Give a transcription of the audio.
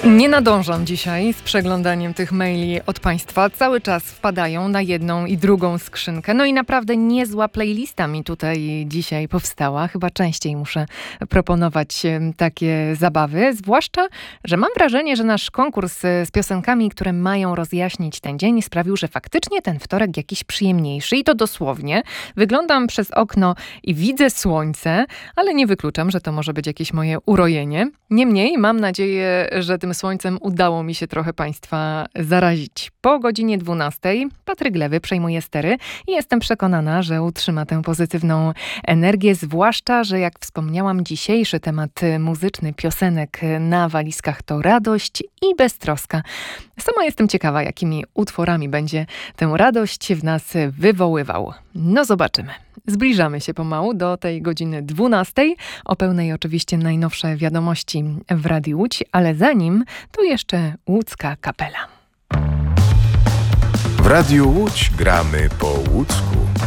Nie nadążam dzisiaj z przeglądaniem tych maili od Państwa. Cały czas wpadają na jedną i drugą skrzynkę. No i naprawdę niezła playlista mi tutaj dzisiaj powstała. Chyba częściej muszę proponować takie zabawy. Zwłaszcza, że mam wrażenie, że nasz konkurs z piosenkami, które mają rozjaśnić ten dzień, sprawił, że faktycznie ten wtorek jakiś przyjemniejszy. I to dosłownie. Wyglądam przez okno i widzę słońce, ale nie wykluczam, że to może być jakieś moje urojenie. Niemniej mam nadzieję, że tym słońcem udało mi się trochę Państwa zarazić. Po godzinie 12 Patryk Lewy przejmuje stery i jestem przekonana, że utrzyma tę pozytywną energię, zwłaszcza, że jak wspomniałam, dzisiejszy temat muzyczny piosenek na walizkach to radość i beztroska. Sama jestem ciekawa, jakimi utworami będzie tę radość w nas wywoływał. No zobaczymy. Zbliżamy się pomału do tej godziny 12. O pełnej oczywiście najnowsze wiadomości w Radiu Łódź, ale zanim to jeszcze łódzka kapela. W Radiu Łódź gramy po łódzku.